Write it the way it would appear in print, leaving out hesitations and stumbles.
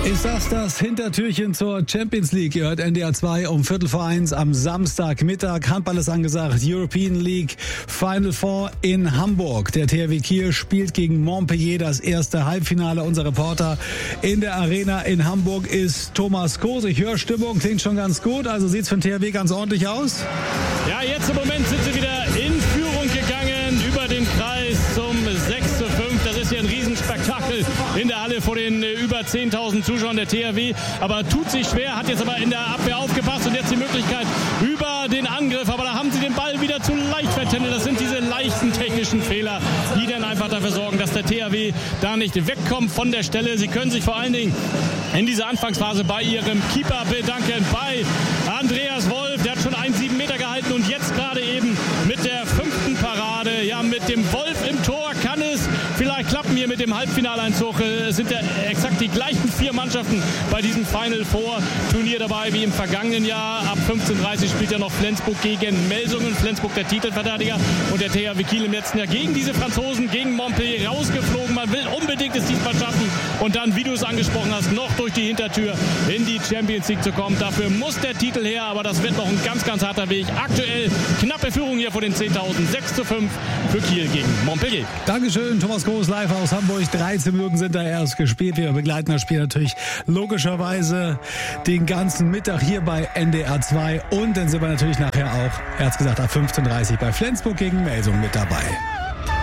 Ist das Hintertürchen zur Champions League? Ihr hört NDR 2 um 12:45 am Samstagmittag. Handball ist angesagt. European League Final Four in Hamburg. Der THW Kiel spielt gegen Montpellier das erste Halbfinale. Unser Reporter in der Arena in Hamburg ist Thomas Koos. Ich höre Stimmung, klingt schon ganz gut. Also sieht's für den THW ganz ordentlich aus? Ja, jetzt im Moment sind sie wieder in Führung gegangen über den Kreis zum 6:5. Das ist hier ein Riesenspektakel in der Halle vor den über 10.000 Zuschauern der THW. Aber tut sich schwer, hat jetzt aber in der Abwehr aufgepasst und jetzt die Möglichkeit über den Angriff. Aber da haben sie den Ball wieder zu leicht vertändelt. Das sind diese leichten technischen Fehler, die dann einfach dafür sorgen, dass der THW da nicht wegkommt von der Stelle. Sie können sich vor allen Dingen in dieser Anfangsphase bei ihrem Keeper bedanken, bei Andreas Wolf. Der hat schon 1,7 Meter gehalten und jetzt gerade eben mit der 5. Parade, ja, mit dem Wolf im Tor kann es vielleicht klappen hier mit dem Halbfinaleinzug. Es sind ja exakt die gleichen 4 Mannschaften bei diesem Final Four Turnier dabei wie im vergangenen Jahr. Ab 15:30 spielt ja noch Flensburg gegen Melsungen. Flensburg der Titelverteidiger und der THW Kiel im letzten Jahr gegen diese Franzosen, gegen Montpellier rausgeflogen. Man will unbedingt es diesmal schaffen und dann, wie du es angesprochen hast, noch durch die Hintertür in die Champions League zu kommen. Dafür muss der Titel her, aber das wird noch ein ganz, ganz harter Weg. Aktuell knappe Führung hier vor den 10.000. 6:5 für Kiel gegen Montpellier. Dankeschön, Thomas Koos, live aus Hamburg. 13 Minuten sind da erst gespielt. Wir begleiten das Spiel natürlich logischerweise den ganzen Mittag hier bei NDR 2. Und dann sind wir natürlich nachher auch, er hat's gesagt, ab 15:30 bei Flensburg gegen Melsungen mit dabei.